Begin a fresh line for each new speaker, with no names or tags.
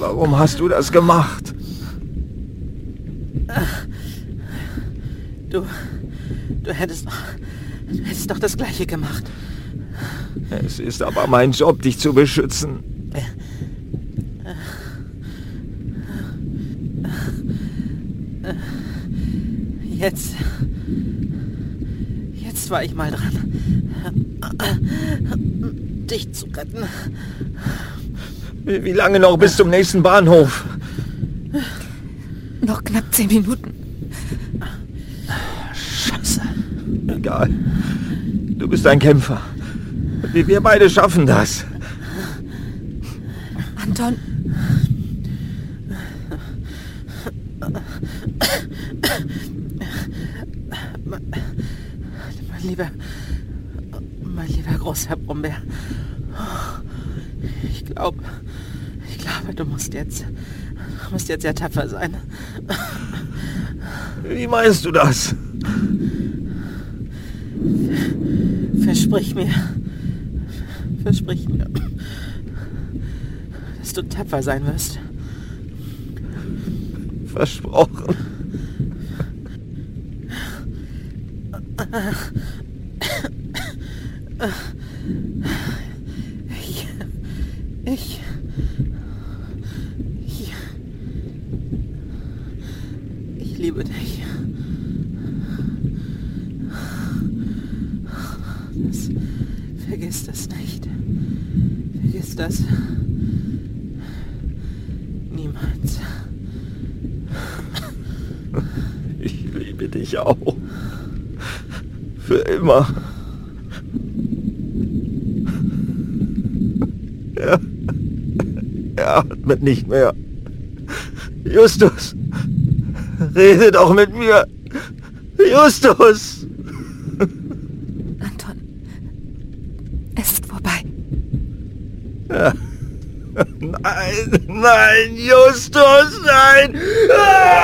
Warum hast du das gemacht?
Du hättest doch das Gleiche gemacht.
Es ist aber mein Job, dich zu beschützen.
Jetzt war ich mal dran, dich zu retten.
Wie lange noch bis zum nächsten Bahnhof?
Noch knapp 10 Minuten.
Scheiße. Egal. Du bist ein Kämpfer. Wir beide schaffen das.
Anton.
Mein lieber großer Brombeer. Ich glaube, du musst jetzt sehr tapfer sein.
Wie meinst du das?
Versprich mir, dass du tapfer sein wirst.
Versprochen.
Ich liebe dich. Vergiss das nicht. Vergiss das. Niemals.
Ich liebe dich auch. Für immer. Er atmet nicht mehr. Justus! Rede doch mit mir! Justus!
Anton, es ist vorbei.
Nein, Justus, nein! Ah!